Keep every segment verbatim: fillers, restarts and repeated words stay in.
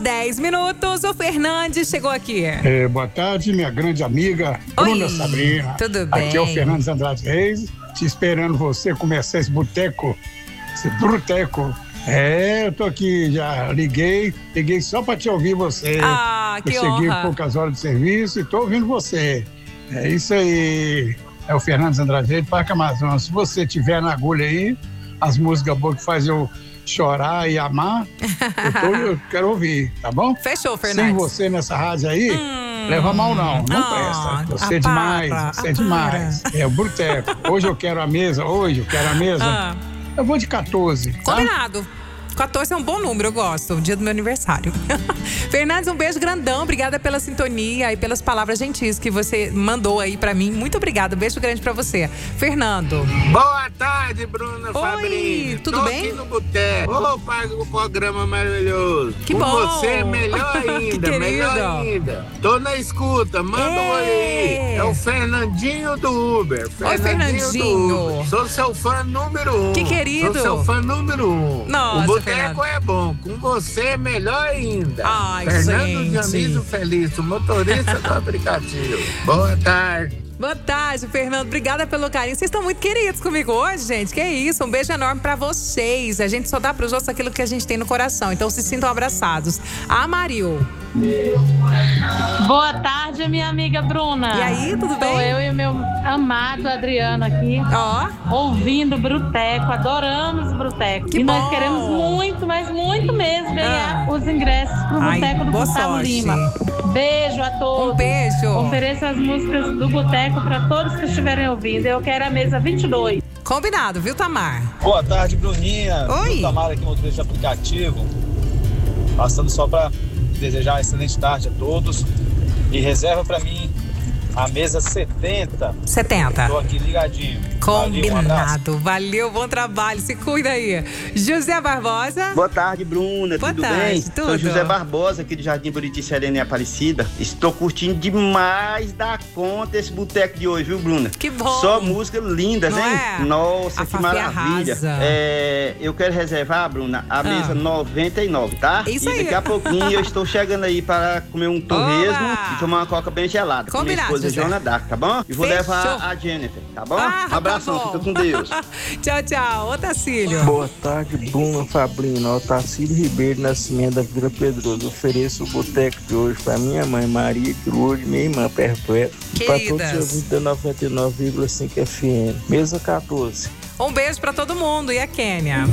dez minutos, o Fernandes chegou aqui. É, boa tarde, minha grande amiga Bruna Oi, Sabrina. tudo bem? Aqui é o Fernandes Andrade Reis, te esperando você começar esse boteco, esse bruteco. É, eu tô aqui, já liguei, liguei só pra te ouvir você. Ah, que eu cheguei honra. poucas horas de serviço e tô ouvindo você. É isso aí. É o Fernandes Andrade Reis, Parque Amazonas. Se você tiver na agulha aí, as músicas boas que faz eu chorar e amar, eu, tô, eu quero ouvir, tá bom? Fechou, Fernandes. Sem você nessa rádio aí, hum, leva mal não, não ah, presta. Você é ah, demais, para, você é ah, demais. É o boteco. Hoje eu quero a mesa, hoje eu quero a mesa. Ah. Eu vou de quatorze, tá? Combinado. quatorze é um bom número, eu gosto. O dia do meu aniversário. Fernandes, um beijo grandão. Obrigada pela sintonia e pelas palavras gentis que você mandou aí pra mim. Muito obrigada. Um beijo grande pra você. Fernando. Boa tarde, Bruna Oi, Fabrini. tudo Tô bem? aqui no boteco. Ô, pago o programa maravilhoso. Que Com bom. você, melhor ainda, Que melhor querido. ainda. Tô na escuta, manda um oi aí. É o Fernandinho do Uber. Oi, Fernandinho. do Uber. Sou seu fã número um. Que querido. Sou seu fã número um. Nossa, o boteco Fernando. é bom, com você, melhor ainda. Ai, Fernando gente. Dionísio Feliz, o motorista do aplicativo. Boa tarde. Boa tarde, Fernando. Obrigada pelo carinho. Vocês estão muito queridos comigo hoje, gente. Que isso. Um beijo enorme pra vocês. A gente só dá pros outros aquilo que a gente tem no coração. Então se sintam abraçados. A Maril. Boa tarde, minha amiga Bruna. E aí, tudo bem? Sou eu e o meu amado Adriano aqui, Ó. ouvindo Bruteco, adoramos Bruteco. Que e bom. nós queremos muito, mas muito mesmo ganhar Ah. os ingressos pro Ai, Boteco do boa Gustavo sorte. Lima. Beijo a todos. Um beijo. Ofereço as músicas do Boteco para todos que estiverem ouvindo. Eu quero a mesa vinte e dois. Combinado, viu, Tamar? Boa tarde, Bruninha. Oi. Eu, Tamara, aqui, motorista de aplicativo. Passando só para desejar uma excelente tarde a todos. E reserva para mim a mesa setenta. setenta. Estou aqui ligadinho. Valeu, um abraço. Combinado. Valeu, bom trabalho. Se cuida aí. José Barbosa. Boa tarde, Bruna. Boa tudo tarde, bem? tudo. Sou José Barbosa, aqui do Jardim Buriti, Serena e Aparecida. Estou curtindo demais da conta esse boteco de hoje, viu, Bruna? Que bom. Só músicas lindas, Não hein? é? Nossa, A que Fafi maravilha. arrasa. É, eu quero reservar, Bruna, a mesa noventa e nove, tá? Isso e aí. daqui a pouquinho eu estou chegando aí para comer um torresmo Oba. e tomar uma coca bem gelada. Com minha Combinado, esposa José. Joana Dark, tá bom? E vou Fechou. levar a Jennifer, tá bom? Ah, um abração, tá bom. fica com Deus. Tchau, tchau. Ô, Tacílio. Boa tarde, Bruna Fabrino. Otacílio Ribeiro Nascimento da Vila Pedroso. Ofereço o boteco de hoje para minha mãe, Maria de Lourdes, minha irmã perpétua. E para todos os ouvintes da noventa e nove vírgula cinco F M. Mesa quatorze. Um beijo pra todo mundo. E a Kênia?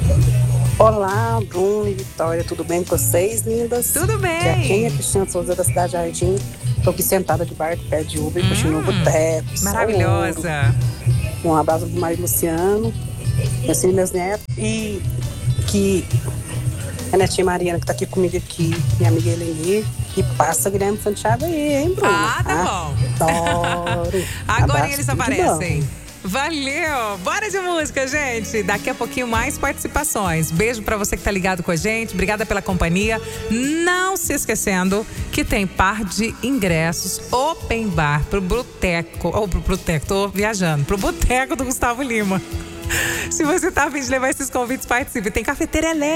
Olá, Bruno e Vitória, tudo bem com vocês, lindas? Tudo bem. Aqui é a Kênia Cristina Souza da Cidade Jardim. Tô aqui sentada de barco, pé de Uber, hum, curtindo o boteco. Maravilhosa. Um abraço pro Mário Luciano, meus filhos, meus netos. E que a netinha Mariana, que tá aqui comigo aqui, minha amiga Eleni. E passa Guilherme Santiago aí, hein, Bruno? Ah, tá bom. Adoro. Agora Abraço, eles tudo de aparecem. bom. Valeu! Bora de música, gente! Daqui a pouquinho mais participações. Beijo pra você que tá ligado com a gente. Obrigada pela companhia. Não se esquecendo que tem par de ingressos open bar pro Boteco. Ou pro Boteco, tô viajando. Pro Boteco do Gustavo Lima. Se você tá a fim de levar esses convites, participe. Tem cafeteira elétrica.